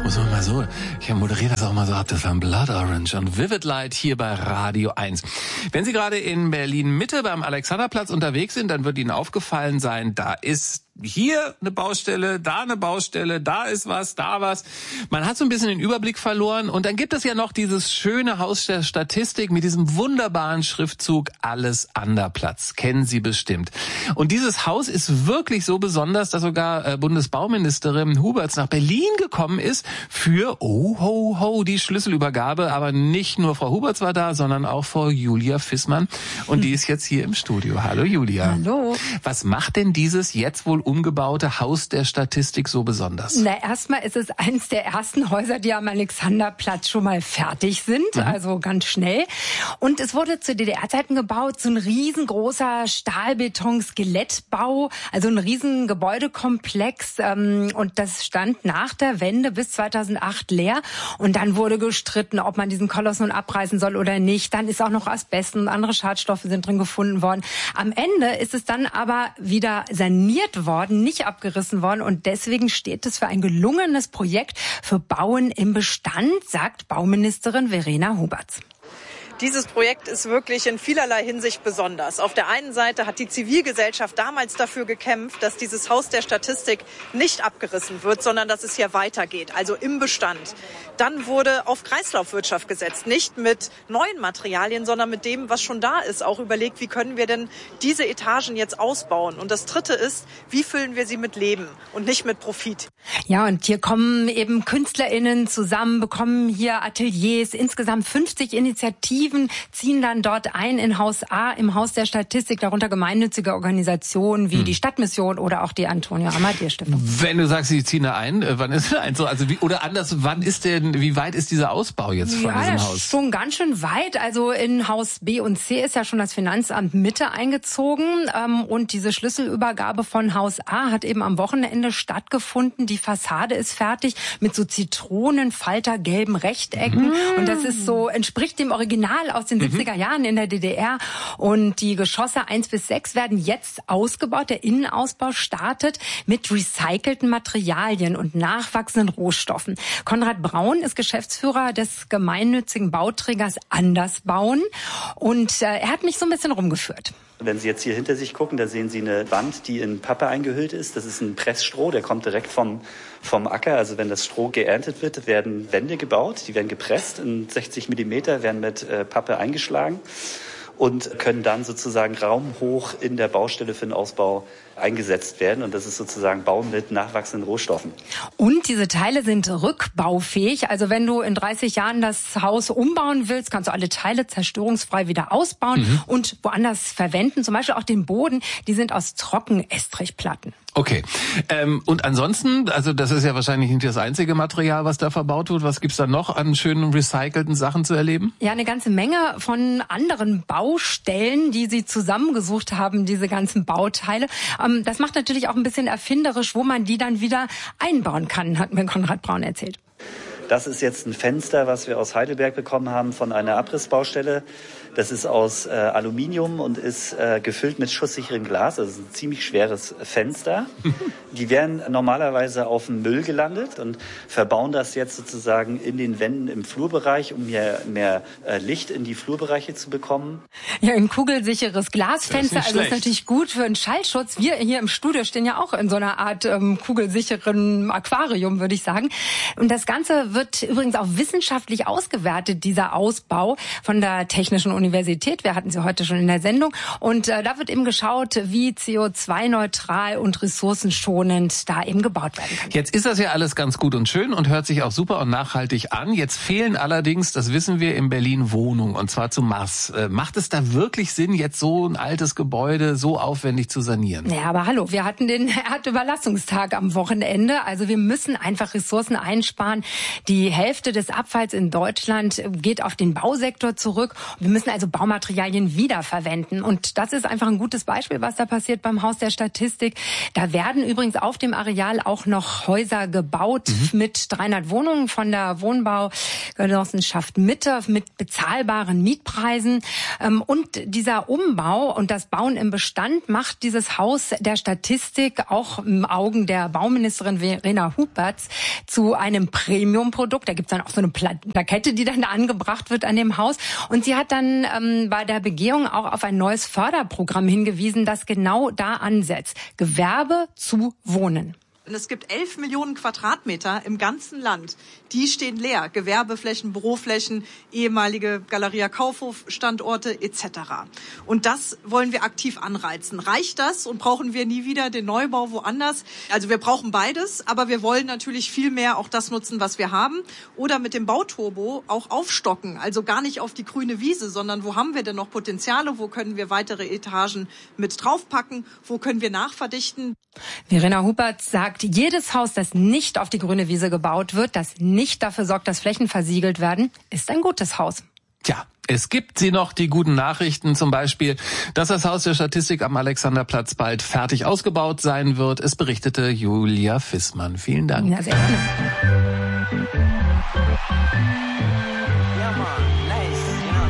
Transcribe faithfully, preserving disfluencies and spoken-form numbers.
Muss man mal so, ich moderiere das auch mal so ab, das war ein Blood Orange und Vivid Light hier bei Radio eins. Wenn Sie gerade in Berlin-Mitte beim Alexanderplatz unterwegs sind, dann wird Ihnen aufgefallen sein, da ist hier eine Baustelle, da eine Baustelle, da ist was, da was. Man hat so ein bisschen den Überblick verloren. Und dann gibt es ja noch dieses schöne Haus der Statistik mit diesem wunderbaren Schriftzug Alles Anderplatz. Kennen Sie bestimmt. Und dieses Haus ist wirklich so besonders, dass sogar äh, Bundesbauministerin Huberts nach Berlin gekommen ist für, oh ho ho, die Schlüsselübergabe. Aber nicht nur Frau Huberts war da, sondern auch Frau Julia Fissmann. Und die ist jetzt hier im Studio. Hallo Julia. Hallo. Was macht denn dieses jetzt wohl umgebaute Haus der Statistik so besonders? Na, erstmal ist es eines der ersten Häuser, die am Alexanderplatz schon mal fertig sind, mhm. also ganz schnell. Und es wurde zu D D R-Zeiten gebaut, so ein riesengroßer Stahlbeton-Skelettbau, also ein riesen Gebäudekomplex. Und das stand nach der Wende bis zweitausendacht leer. Und dann wurde gestritten, ob man diesen Koloss nun abreißen soll oder nicht. Dann ist auch noch Asbest und andere Schadstoffe sind drin gefunden worden. Am Ende ist es dann aber wieder saniert worden, nicht abgerissen worden und deswegen steht es für ein gelungenes Projekt für Bauen im Bestand, sagt Bauministerin Verena Huberts. Dieses Projekt ist wirklich in vielerlei Hinsicht besonders. Auf der einen Seite hat die Zivilgesellschaft damals dafür gekämpft, dass dieses Haus der Statistik nicht abgerissen wird, sondern dass es hier weitergeht, also im Bestand. Dann wurde auf Kreislaufwirtschaft gesetzt, nicht mit neuen Materialien, sondern mit dem, was schon da ist. Auch überlegt, wie können wir denn diese Etagen jetzt ausbauen? Und das Dritte ist, wie füllen wir sie mit Leben und nicht mit Profit? Ja, und hier kommen eben KünstlerInnen zusammen, bekommen hier Ateliers, insgesamt fünfzig Initiativen, ziehen dann dort ein in Haus A, im Haus der Statistik, darunter gemeinnützige Organisationen wie hm. die Stadtmission oder auch die Antonio-Amadeo-Stiftung. Wenn du sagst, sie ziehen da ein, wann ist ein so, also wie, oder anders, wann ist denn, wie weit ist dieser Ausbau jetzt von ja, diesem das Haus? Ist schon ganz schön weit. Also in Haus B und C ist ja schon das Finanzamt Mitte eingezogen und diese Schlüsselübergabe von Haus A hat eben am Wochenende stattgefunden. Die Fassade ist fertig mit so zitronenfaltergelben Rechtecken mm. und das ist so, entspricht dem Original aus den siebziger Jahren in der D D R. Und die Geschosse eins bis sechs werden jetzt ausgebaut. Der Innenausbau startet mit recycelten Materialien und nachwachsenden Rohstoffen. Konrad Braun ist Geschäftsführer des gemeinnützigen Bauträgers Andersbauen. Und äh, er hat mich so ein bisschen rumgeführt. Wenn Sie jetzt hier hinter sich gucken, da sehen Sie eine Wand, die in Pappe eingehüllt ist. Das ist ein Pressstroh, der kommt direkt vom, vom Acker. Also wenn das Stroh geerntet wird, werden Wände gebaut. Die werden gepresst in sechzig Millimeter, werden mit äh, Pappe eingeschlagen und können dann sozusagen raumhoch in der Baustelle für den Ausbau eingesetzt werden. Und das ist sozusagen Bauen mit nachwachsenden Rohstoffen. Und diese Teile sind rückbaufähig. Also wenn du in dreißig Jahren das Haus umbauen willst, kannst du alle Teile zerstörungsfrei wieder ausbauen mhm. und woanders verwenden. Zum Beispiel auch den Boden. Die sind aus Trockenestrichplatten. Okay. Ähm, und ansonsten, also das ist ja wahrscheinlich nicht das einzige Material, was da verbaut wird. Was gibt's da noch an schönen recycelten Sachen zu erleben? Ja, eine ganze Menge von anderen Baustellen, die sie zusammengesucht haben, diese ganzen Bauteile. Ähm, das macht natürlich auch ein bisschen erfinderisch, wo man die dann wieder einbauen kann, hat mir Konrad Braun erzählt. Das ist jetzt ein Fenster, was wir aus Heidelberg bekommen haben von einer Abrissbaustelle. Das ist aus äh, Aluminium und ist äh, gefüllt mit schusssicherem Glas. Das ist ein ziemlich schweres Fenster. Die werden normalerweise auf dem Müll gelandet und verbauen das jetzt sozusagen in den Wänden im Flurbereich, um mehr, mehr äh, Licht in die Flurbereiche zu bekommen. Ja, ein kugelsicheres Glasfenster, das ist also das ist natürlich gut für einen Schallschutz. Wir hier im Studio stehen ja auch in so einer Art ähm, kugelsicheren Aquarium, würde ich sagen. Und das Ganze wird übrigens auch wissenschaftlich ausgewertet, dieser Ausbau von der Technischen Universität. Wir hatten sie heute schon in der Sendung. Und äh, da wird eben geschaut, wie C O zwei neutral und ressourcenschonend da eben gebaut werden kann. Jetzt ist das ja alles ganz gut und schön und hört sich auch super und nachhaltig an. Jetzt fehlen allerdings, das wissen wir, in Berlin Wohnungen, und zwar zum Maß. Äh, macht es da wirklich Sinn, jetzt so ein altes Gebäude so aufwendig zu sanieren? Ja, aber hallo, wir hatten den Erdüberlassungstag am Wochenende. Also wir müssen einfach Ressourcen einsparen. Die Hälfte des Abfalls in Deutschland geht auf den Bausektor zurück. Wir müssen also Baumaterialien wiederverwenden. Und das ist einfach ein gutes Beispiel, was da passiert beim Haus der Statistik. Da werden übrigens auf dem Areal auch noch Häuser gebaut mhm. mit dreihundert Wohnungen von der Wohnbaugenossenschaft Mitte mit bezahlbaren Mietpreisen. Und dieser Umbau und das Bauen im Bestand macht dieses Haus der Statistik auch im Augen der Bauministerin Verena Huberts zu einem Premium-Produkt. Da gibt es dann auch so eine Plakette, die dann da angebracht wird an dem Haus. Und sie hat dann ähm, bei der Begehung auch auf ein neues Förderprogramm hingewiesen, das genau da ansetzt. Gewerbe zu Wohnen. Und es gibt elf Millionen Quadratmeter im ganzen Land. Die stehen leer. Gewerbeflächen, Büroflächen, ehemalige Galeria Kaufhof Standorte et cetera. Und das wollen wir aktiv anreizen. Reicht das und brauchen wir nie wieder den Neubau woanders? Also wir brauchen beides, aber wir wollen natürlich viel mehr auch das nutzen, was wir haben. Oder mit dem Bauturbo auch aufstocken. Also gar nicht auf die grüne Wiese, sondern wo haben wir denn noch Potenziale? Wo können wir weitere Etagen mit draufpacken? Wo können wir nachverdichten? Verena Huberts sagt, jedes Haus, das nicht auf die grüne Wiese gebaut wird, das nicht dafür sorgt, dass Flächen versiegelt werden, ist ein gutes Haus. Tja, es gibt sie noch, die guten Nachrichten, zum Beispiel, dass das Haus der Statistik am Alexanderplatz bald fertig ausgebaut sein wird. Es berichtete Julia Fissmann. Vielen Dank. Ja, sehr gerne.